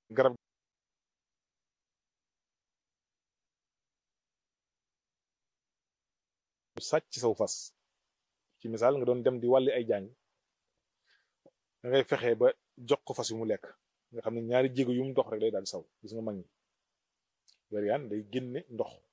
garab sàcc ci saw fas ci misaal nga doon dem di wàlli ay jaañ da ngay fexe ba jox ko fas yu mu lekk nga xam ne ñaari jéego yu mu dox rek day daal di saw gis nga mag ñi weriyaan day génne ndox